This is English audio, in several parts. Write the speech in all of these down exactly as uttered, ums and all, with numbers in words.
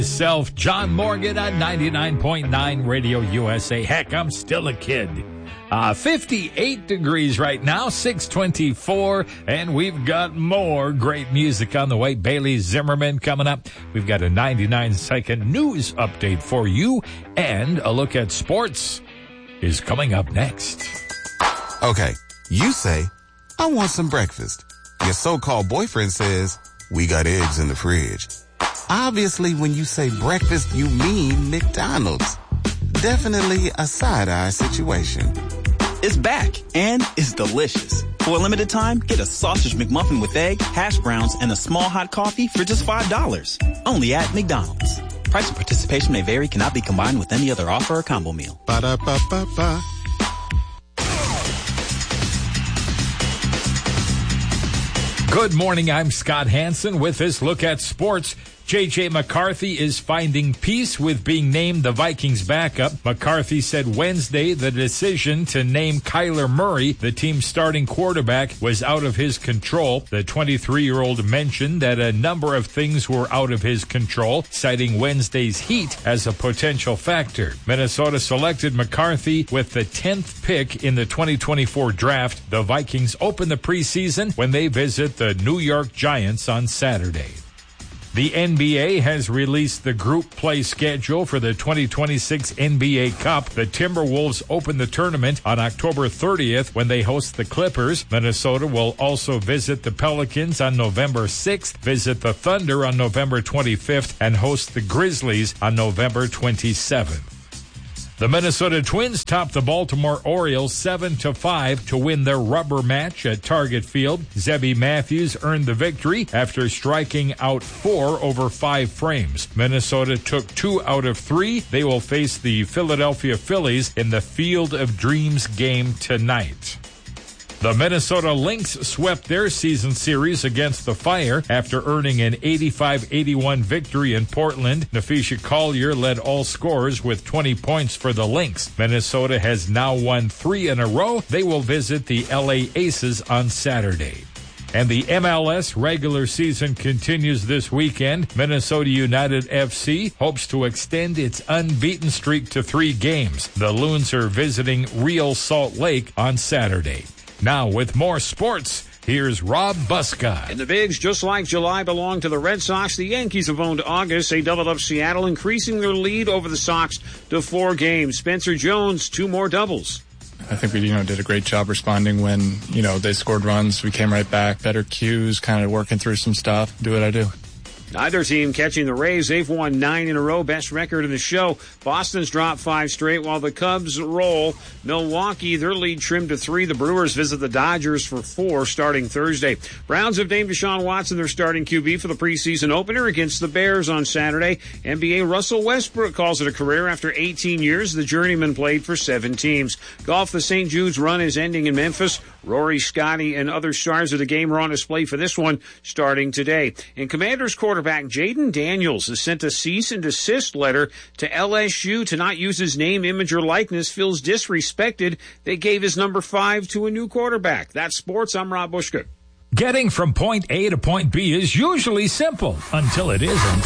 Self, John Morgan on ninety-nine point nine Radio U S A. Heck, I'm still a kid. Uh, fifty-eight degrees right now, six twenty-four, and we've got more great music on the way. Bailey Zimmerman coming up. We've got a ninety-nine second news update for you, and a look at sports is coming up next. Okay, you say, I want some breakfast. Your so-called boyfriend says, we got eggs in the fridge. Obviously, when you say breakfast, you mean McDonald's. Definitely a side-eye situation. It's back, and it's delicious. For a limited time, get a sausage McMuffin with egg, hash browns, and a small hot coffee for just five dollars. Only at McDonald's. Price and participation may vary, cannot be combined with any other offer or combo meal. Ba-da-ba-ba-ba. Good morning, I'm Scott Hansen with this look at sports. J J. McCarthy is finding peace with being named the Vikings backup. McCarthy said Wednesday the decision to name Kyler Murray the team's starting quarterback was out of his control. The twenty-three-year-old mentioned that a number of things were out of his control, citing Wednesday's heat as a potential factor. Minnesota selected McCarthy with the tenth pick in the twenty twenty-four draft. The Vikings open the preseason when they visit the New York Giants on Saturday. The N B A has released the group play schedule for the twenty twenty-six N B A Cup. The Timberwolves open the tournament on October thirtieth when they host the Clippers. Minnesota will also visit the Pelicans on November sixth, visit the Thunder on November twenty-fifth, and host the Grizzlies on November twenty-seventh. The Minnesota Twins topped the Baltimore Orioles seven to five to win their rubber match at Target Field. Zebby Matthews earned the victory after striking out four over five frames. Minnesota took two out of three. They will face the Philadelphia Phillies in the Field of Dreams game tonight. The Minnesota Lynx swept their season series against the Fire after earning an eighty-five eighty-one victory in Portland. Nafisha Collier led all scorers with twenty points for the Lynx. Minnesota has now won three in a row. They will visit the L A Aces on Saturday. And the M L S regular season continues this weekend. Minnesota United F C hopes to extend its unbeaten streak to three games. The Loons are visiting Real Salt Lake on Saturday. Now, with more sports, here's Rob Buscott. In the Bigs, just like July belonged to the Red Sox, the Yankees have owned August. They doubled up Seattle, increasing their lead over the Sox to four games. Spencer Jones, two more doubles. I think we, you know, did a great job responding when, you know, they scored runs. We came right back, better cues, kind of working through some stuff. Do what I do. Neither team catching the Rays. They've won nine in a row, best record in the show. Boston's dropped five straight while the Cubs roll. Milwaukee, their lead trimmed to three. The Brewers visit the Dodgers for four starting Thursday. Browns have named Deshaun Watson their starting Q B for the preseason opener against the Bears on Saturday. N B A Russell Westbrook calls it a career after eighteen years. The journeyman played for seven teams. Golf, the Saint Jude's run is ending in Memphis. Rory, Scotty, and other stars of the game are on display for this one starting today. And Commanders quarterback Jaden Daniels has sent a cease and desist letter to L S U to not use his name, image, or likeness. Feels disrespected. They gave his number five to a new quarterback. That's sports. I'm Rob Bushka. Getting from point A to point B is usually simple until it isn't.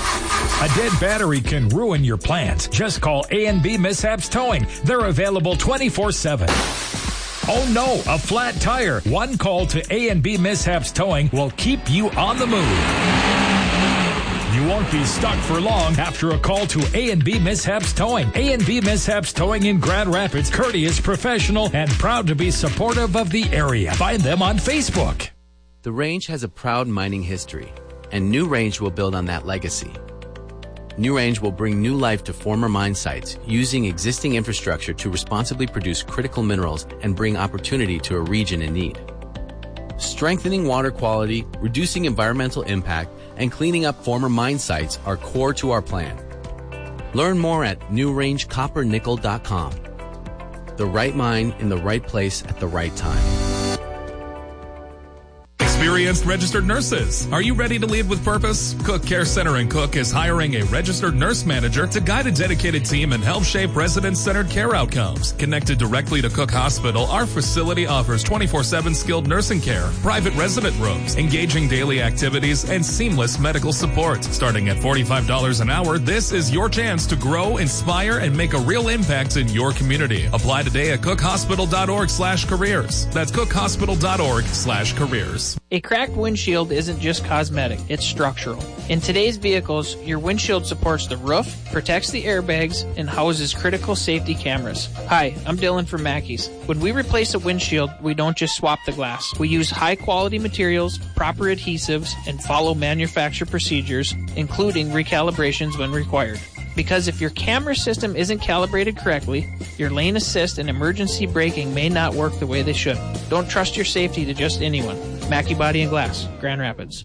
A dead battery can ruin your plans. Just call A and B Mishaps Towing. They're available twenty-four seven. Oh no, a flat tire. One call to A and B Mishaps Towing will keep you on the move. You won't be stuck for long after a call to A and B Mishaps Towing. A and B Mishaps Towing in Grand Rapids, courteous, professional, and proud to be supportive of the area. Find them on Facebook. The Range has a proud mining history, and New Range will build on that legacy. New Range will bring new life to former mine sites using existing infrastructure to responsibly produce critical minerals and bring opportunity to a region in need. Strengthening water quality, reducing environmental impact, and cleaning up former mine sites are core to our plan. Learn more at new range copper nickel dot com. The right mine in the right place at the right time. experienced registered nurses. Are you ready to lead with purpose? Cook Care Center in Cook is hiring a registered nurse manager to guide a dedicated team and help shape resident-centered care outcomes. Connected directly to Cook Hospital, our facility offers twenty-four seven skilled nursing care, private resident rooms, engaging daily activities, and seamless medical support. Starting at forty-five dollars an hour, this is your chance to grow, inspire, and make a real impact in your community. Apply today at cookhospital.org slash careers. That's cookhospital.org slash careers. A cracked windshield isn't just cosmetic, it's structural. In today's vehicles, your windshield supports the roof, protects the airbags, and houses critical safety cameras. Hi, I'm Dylan from Mackey's. When we replace a windshield, we don't just swap the glass. We use high-quality materials, proper adhesives, and follow manufacturer procedures, including recalibrations when required. Because if your camera system isn't calibrated correctly, your lane assist and emergency braking may not work the way they should. Don't trust your safety to just anyone. Mackey Body and Glass, Grand Rapids.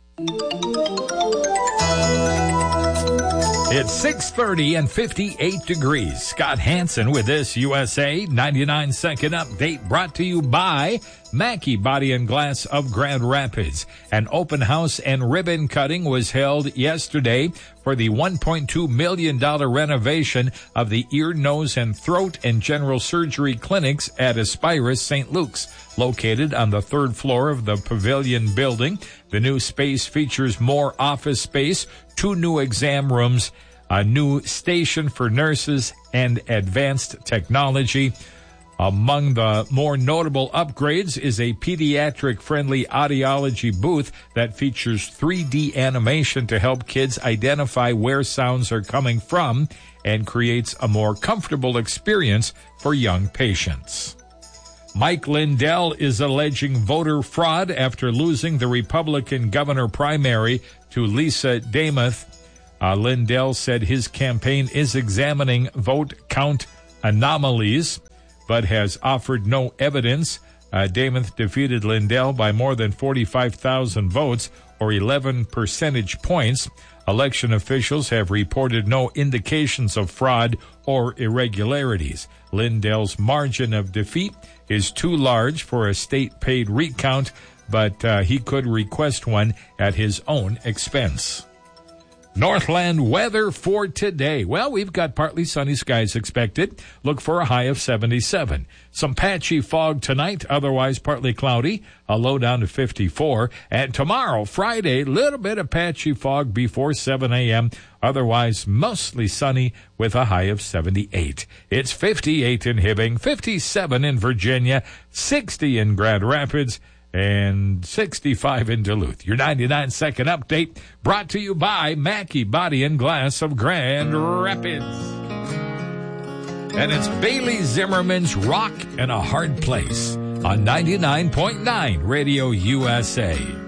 It's six thirty and fifty-eight degrees. Scott Hansen with this U S A ninety-nine second update brought to you by Mackey Body and Glass of Grand Rapids. An open house and ribbon cutting was held yesterday for the one point two million dollars renovation of the ear, nose, and throat and general surgery clinics at Aspirus Saint Luke's, located on the third floor of the Pavilion building. The new space features more office space, two new exam rooms, a new station for nurses, and advanced technology. Among the more notable upgrades is a pediatric-friendly audiology booth that features three D animation to help kids identify where sounds are coming from and creates a more comfortable experience for young patients. Mike Lindell is alleging voter fraud after losing the Republican governor primary to Lisa Demuth. Uh, Lindell said his campaign is examining vote count anomalies, but has offered no evidence. Uh, Demuth defeated Lindell by more than forty-five thousand votes, or eleven percentage points. Election officials have reported no indications of fraud or irregularities. Lindell's margin of defeat is too large for a state-paid recount, but uh, he could request one at his own expense. Northland weather for today. Well, we've got partly sunny skies expected. Look for a high of seventy-seven. Some patchy fog tonight, otherwise partly cloudy, a low down to fifty-four. And tomorrow, Friday, little bit of patchy fog before seven a.m., otherwise mostly sunny with a high of seventy-eight. It's fifty-eight in Hibbing, fifty-seven in Virginia, sixty in Grand Rapids, and sixty-five in Duluth. Your ninety-nine second update brought to you by Mackey Body and Glass of Grand Rapids. And it's Bailey Zimmerman's Rock in a Hard Place on ninety-nine point nine Radio U S A.